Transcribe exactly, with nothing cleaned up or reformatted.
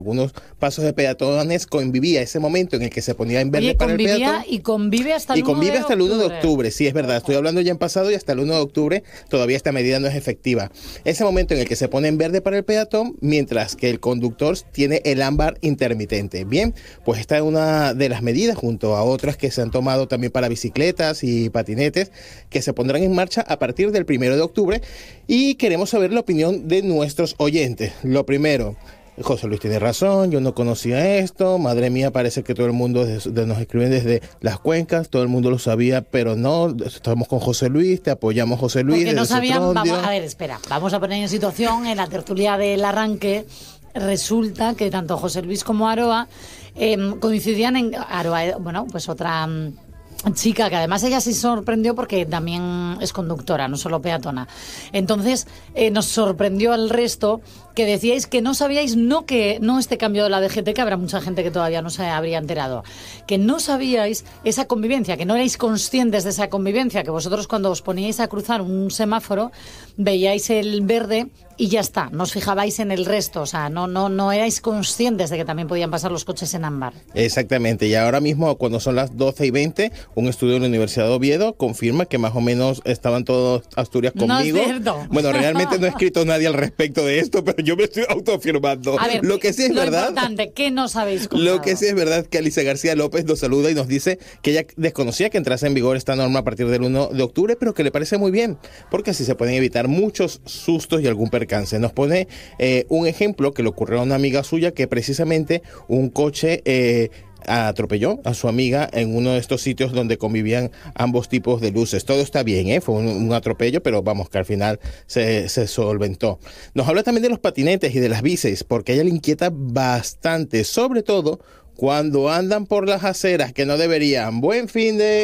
algunos pasos de peatones convivía ese momento en el que se ponía en verde Oye, para el peatón. Y convive hasta el y convive hasta el uno de octubre, sí, es verdad, Ojo. estoy hablando ya en pasado y hasta el uno de octubre todavía esta medida no es efectiva. Ese momento en el que se pone en verde para el peatón, mientras que el conductor tiene el ámbar intermitente. Bien, pues esta es una de las medidas, junto a otras que se han tomado también para bicicletas y patinetes, que se pondrán en marcha a partir del primero de octubre, y queremos saber la opinión de nuestros oyentes. Lo primero: José Luis tiene razón, yo no conocía esto, madre mía, parece que todo el mundo de, de nos escriben desde las cuencas, todo el mundo lo sabía, pero no, estamos con José Luis, te apoyamos, José Luis. Porque no desde sabían, Sotrondio. vamos, a ver, espera, vamos a poner en situación, en la tertulia del arranque, resulta que tanto José Luis como Aroa eh, coincidían en, Aroa, bueno, pues otra... Um, chica, que además ella sí sorprendió porque también es conductora, no solo peatona. Entonces, eh, nos sorprendió al resto que decíais que no sabíais, no que no este cambio de la D G T, que habrá mucha gente que todavía no se habría enterado, que no sabíais esa convivencia, que no erais conscientes de esa convivencia, que vosotros cuando os poníais a cruzar un semáforo veíais el verde y ya está, no os fijabais en el resto, o sea, no, no, no erais conscientes de que también podían pasar los coches en ámbar. Exactamente, y ahora mismo, cuando son las doce y veinte, un estudio de la Universidad de Oviedo confirma que más o menos estaban todos Asturias conmigo. No es cierto. Bueno, realmente no ha escrito nadie al respecto de esto, pero yo me estoy autoafirmando. A ver, lo que sí es lo verdad. importante, ¿qué no sabéis contado? Lo que sí es verdad que Alicia García López nos saluda y nos dice que ella desconocía que entrase en vigor esta norma a partir del uno de octubre, pero que le parece muy bien, porque así se pueden evitar muchos sustos y algún percance. Nos pone eh, un ejemplo que le ocurrió a una amiga suya, que precisamente un coche eh, atropelló a su amiga en uno de estos sitios donde convivían ambos tipos de luces. Todo está bien, ¿eh? Fue un, un atropello, pero vamos, que al final se, se solventó. Nos habla también de los patinetes y de las bicis, porque a ella le inquieta bastante, sobre todo cuando andan por las aceras que no deberían. Buen fin de...